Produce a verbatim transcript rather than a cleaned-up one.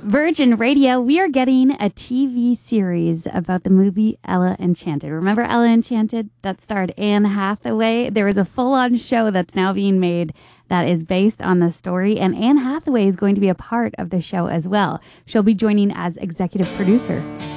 Virgin Radio, we are getting a T V series about the movie Ella Enchanted. Remember Ella Enchanted? That starred Anne Hathaway. There is a full-on show that's now being made that is based on the story, and Anne Hathaway is going to be a part of the show as well. She'll be joining as executive producer.